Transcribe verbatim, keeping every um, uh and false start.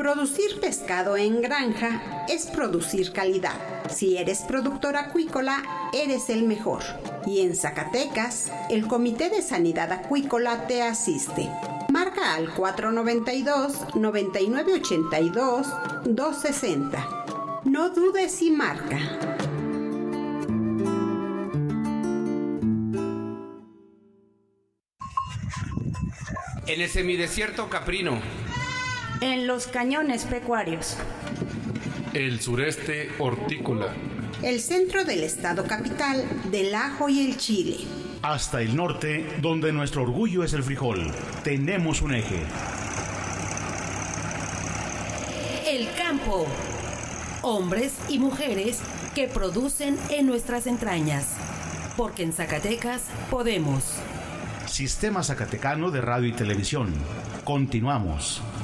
Producir pescado en granja es producir calidad. Si eres productor acuícola, eres el mejor. Y en Zacatecas, el Comité de Sanidad Acuícola te asiste. Marca al cuatro noventa y dos, noventa y nueve ochenta y dos, doscientos sesenta. No dudes y marca. En el semidesierto caprino. En los cañones pecuarios. El sureste hortícola. El centro del estado capital del ajo y el chile. Hasta el norte, donde nuestro orgullo es el frijol. Tenemos un eje. El campo. Hombres y mujeres que producen en nuestras entrañas. Porque en Zacatecas podemos. Sistema Zacatecano de Radio y Televisión. Continuamos.